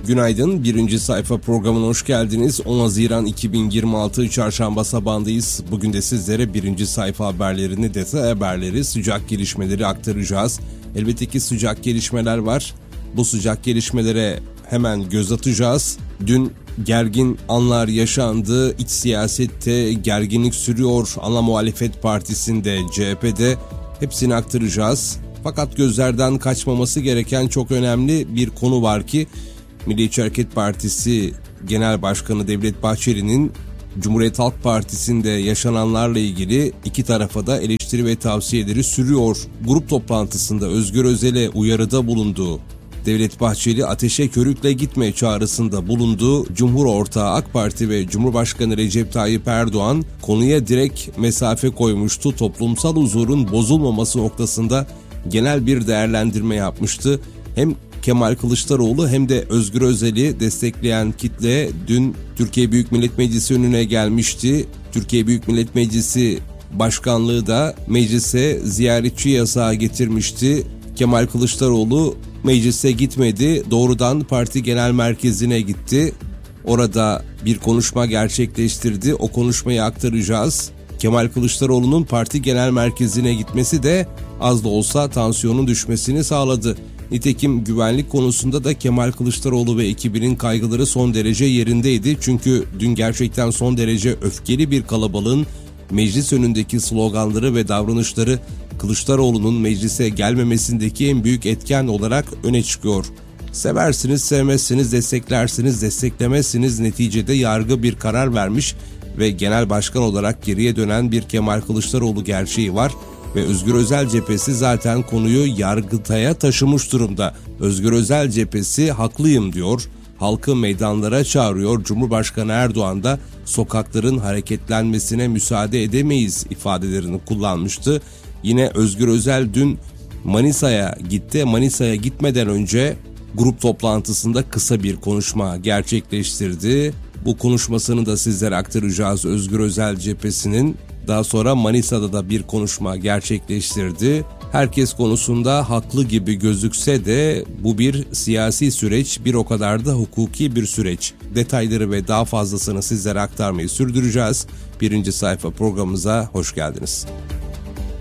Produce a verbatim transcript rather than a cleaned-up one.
Günaydın, birinci sayfa programına hoş geldiniz. on Haziran iki bin yirmi altı Çarşamba sabahındayız. Bugün de sizlere birinci sayfa haberlerini, detay haberleri, sıcak gelişmeleri aktaracağız. Elbette ki sıcak gelişmeler var. Bu sıcak gelişmelere hemen göz atacağız. Dün gergin anlar yaşandı. İç siyasette gerginlik sürüyor. Ana muhalefet partisinde, C H P'de hepsini aktaracağız. Fakat gözlerden kaçmaması gereken çok önemli bir konu var ki Milliyetçi Hareket Partisi Genel Başkanı Devlet Bahçeli'nin Cumhuriyet Halk Partisi'nde yaşananlarla ilgili iki tarafa da eleştiri ve tavsiyeleri sürüyor. Grup toplantısında Özgür Özel'e uyarıda bulundu. Devlet Bahçeli ateşe körükle gitme çağrısında bulundu. Cumhur ortağı AK Parti ve Cumhurbaşkanı Recep Tayyip Erdoğan konuya direkt mesafe koymuştu. Toplumsal huzurun bozulmaması noktasında genel bir değerlendirme yapmıştı. Hem Kemal Kılıçdaroğlu hem de Özgür Özel'i destekleyen kitle dün Türkiye Büyük Millet Meclisi önüne gelmişti. Türkiye Büyük Millet Meclisi Başkanlığı da meclise ziyaretçi yasağı getirmişti. Kemal Kılıçdaroğlu meclise gitmedi, doğrudan parti genel merkezine gitti. Orada bir konuşma gerçekleştirdi. O konuşmayı aktaracağız. Kemal Kılıçdaroğlu'nun parti genel merkezine gitmesi de az da olsa tansiyonun düşmesini sağladı. Nitekim güvenlik konusunda da Kemal Kılıçdaroğlu ve ekibinin kaygıları son derece yerindeydi. Çünkü dün gerçekten son derece öfkeli bir kalabalığın meclis önündeki sloganları ve davranışları Kılıçdaroğlu'nun meclise gelmemesindeki en büyük etken olarak öne çıkıyor. Seversiniz, sevmezsiniz, desteklersiniz, desteklemezsiniz, neticede yargı bir karar vermiş ve genel başkan olarak geriye dönen bir Kemal Kılıçdaroğlu gerçeği var. Ve Özgür Özel cephesi zaten konuyu Yargıtay'a taşımış durumda. Özgür Özel cephesi haklıyım diyor, halkı meydanlara çağırıyor. Cumhurbaşkanı Erdoğan da sokakların hareketlenmesine müsaade edemeyiz ifadelerini kullanmıştı. Yine Özgür Özel dün Manisa'ya gitti. Manisa'ya gitmeden önce grup toplantısında kısa bir konuşma gerçekleştirdi. Bu konuşmasını da sizlere aktaracağız Özgür Özel cephesinin. Daha sonra Manisa'da da bir konuşma gerçekleştirdi. Herkes konusunda haklı gibi gözükse de bu bir siyasi süreç, bir o kadar da hukuki bir süreç. Detayları ve daha fazlasını sizlere aktarmayı sürdüreceğiz. Birinci sayfa programımıza hoş geldiniz.